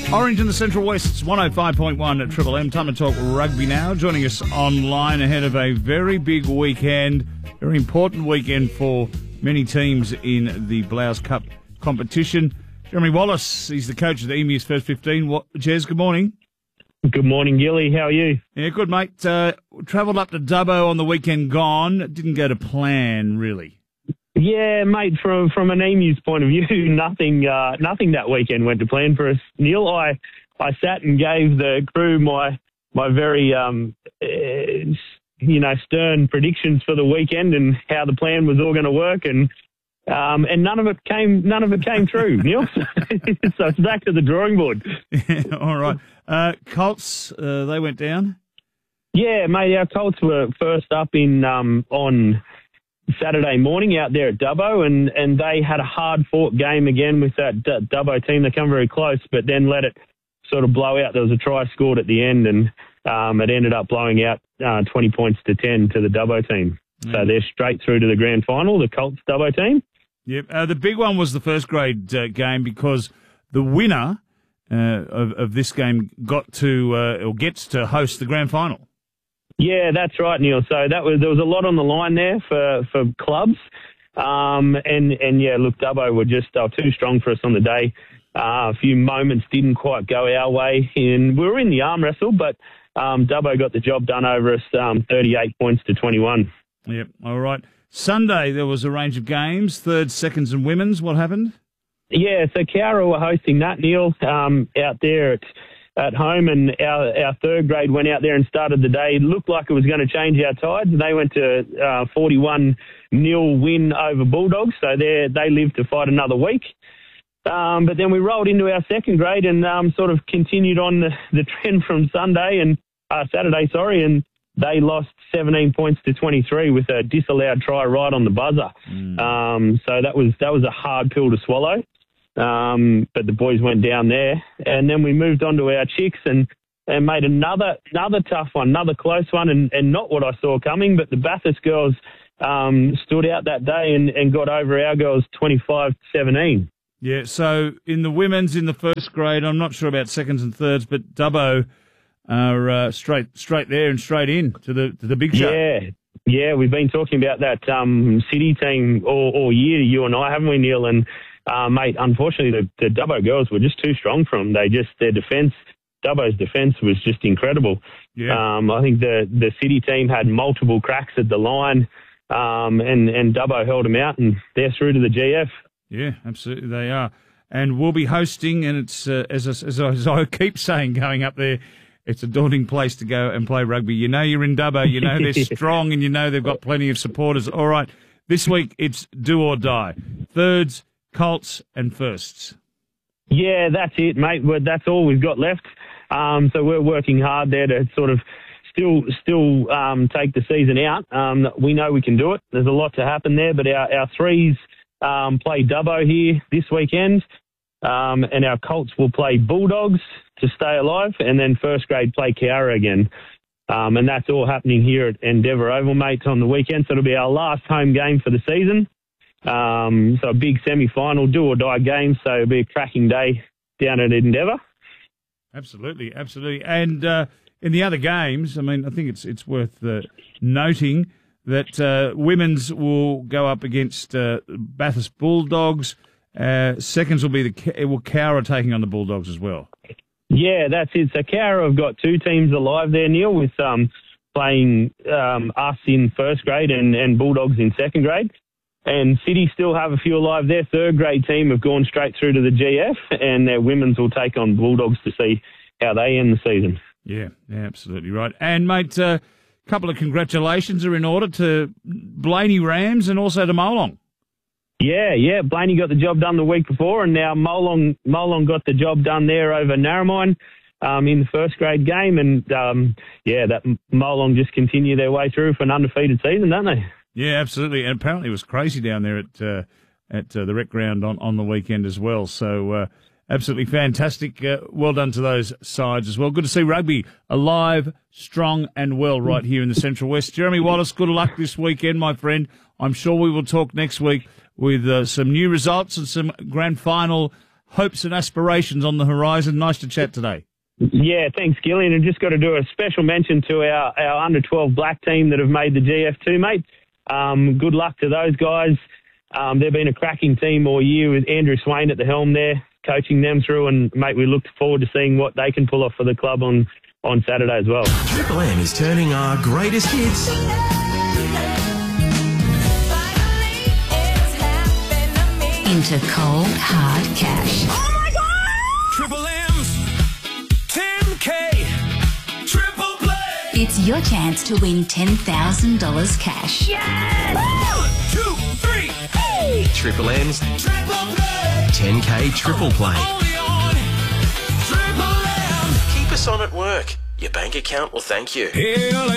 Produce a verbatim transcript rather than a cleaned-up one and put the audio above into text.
Orange in the Central West, it's one oh five point one at Triple M. Time to talk rugby now. Joining us online ahead of a very big weekend, very important weekend for many teams in the Blouse Cup competition. Jeremy Wallace, he's the coach of the Emus First fifteen. What, Jez, good morning. Good morning, Gilly. How are you? Yeah, good, mate. Uh, travelled up to Dubbo on the weekend gone. Didn't go to plan, really. Yeah, mate, from from an Emu's point of view, nothing uh, nothing that weekend went to plan for us. Neil, I I sat and gave the crew my my very um, uh, you know stern predictions for the weekend and how the plan was all going to work, and um, and none of it came none of it came true, Neil. So it's back to the drawing board. Yeah, all right. Uh, Colts, uh, they went down. Yeah, mate, our Colts were first up in um, on Saturday morning out there at Dubbo, and, and they had a hard-fought game again with that D- Dubbo team. They come very close, but then let it sort of blow out. There was a try scored at the end, and um, it ended up blowing out uh, twenty points to ten to the Dubbo team. Mm. So they're straight through to the grand final, the Colts Dubbo team. Yep. Uh, the big one was the first grade uh, game because the winner uh, of, of this game got to uh, or gets to host the grand final. Yeah, that's right, Neil. So that was there was a lot on the line there for, for clubs. Um, and, and, yeah, look, Dubbo were just they were too strong for us on the day. Uh, a few moments didn't quite go our way. And we were in the arm wrestle, but um, Dubbo got the job done over us, um, thirty-eight points to twenty-one. Yep, all right. Sunday there was a range of games, thirds, seconds and women's. What happened? Yeah, so Cowra were hosting that, Neil, um, out there at at home, and our, our third grade went out there and started the day. It looked like it was going to change our tides. They went to uh, forty-one nil win over Bulldogs, so they they lived to fight another week. Um, but then we rolled into our second grade and um, sort of continued on the, the trend from Sunday and uh, Saturday, sorry, and they lost seventeen points to twenty-three with a disallowed try right on the buzzer. Mm. Um, so that was that was a hard pill to swallow. Um, but the boys went down there, and then we moved on to our chicks and, and made another another tough one, another close one, and, and not what I saw coming. But the Bathurst girls um, stood out that day and, and got over our girls twenty-five to seventeen. Yeah, so in the women's in the first grade, I'm not sure about seconds and thirds, but Dubbo are uh, straight straight there and straight in to the to the big show. Yeah, yeah, we've been talking about that um, City team all, all year, you and I, haven't we, Neil? And Uh, mate, unfortunately, the, the Dubbo girls were just too strong for them. They just, their defence, Dubbo's defence was just incredible. Yeah. Um, I think the, the City team had multiple cracks at the line, um, and, and Dubbo held them out, and they're through to the G F. Yeah, absolutely, they are. And we'll be hosting, and it's, uh, as, I, as, I, as I keep saying, going up there, it's a daunting place to go and play rugby. You know you're in Dubbo, you know they're strong, and you know they've got plenty of supporters. All right, this week it's do or die. Thirds, Colts and firsts. Yeah, that's it, mate. That's all we've got left. Um, so we're working hard there to sort of still still um, take the season out. Um, we know we can do it. There's a lot to happen there, but our, our threes um, play Dubbo here this weekend, um, and our Colts will play Bulldogs to stay alive, and then first grade play Cowra again. Um, and that's all happening here at Endeavour Oval, mate, on the weekend. So it'll be our last home game for the season. Um, so a big semi-final, do-or-die game, so it'll be a cracking day down at Endeavour. Absolutely, absolutely. And uh, in the other games, I mean, I think it's it's worth uh, noting that uh, women's will go up against uh, Bathurst Bulldogs. Uh, seconds will be the well, Cowra taking on the Bulldogs as well. Yeah, that's it. So Cowra have got two teams alive there, Neil, with um, playing um, us in first grade and, and Bulldogs in second grade. And City still have a few alive. Their third grade team have gone straight through to the G F, and their women's will take on Bulldogs to see how they end the season. Yeah, yeah, absolutely right. And, mate, a uh, couple of congratulations are in order to Blaney Rams and also to Molong. Yeah, yeah. Blaney got the job done the week before, and now Molong, Molong got the job done there over Narromine um, in the first grade game. And, um, yeah, that Molong just continue their way through for an undefeated season, don't they? Yeah, absolutely. And apparently it was crazy down there at uh, at uh, the rec ground on, on the weekend as well. So uh, absolutely fantastic. Uh, well done to those sides as well. Good to see rugby alive, strong and well right here in the Central West. Jeremy Wallace, good luck this weekend, my friend. I'm sure we will talk next week with uh, some new results and some grand final hopes and aspirations on the horizon. Nice to chat today. Yeah, thanks, Gillian. And just got to do a special mention to our, our under twelve black team that have made the G F two, mate. Um, good luck to those guys. Um, they've been a cracking team all year with Andrew Swain at the helm there, coaching them through. And, mate, we look forward to seeing what they can pull off for the club on, on Saturday as well. Triple M is turning our greatest hits into cold, hard cash. Oh my God! Triple M's ten K Triple Play. It's your chance to win ten thousand dollars cash. Yes! One, two, three, hey! Triple M's Triple Play. ten K Triple Play. Only on Triple M. Keep us on at work. Your bank account will thank you.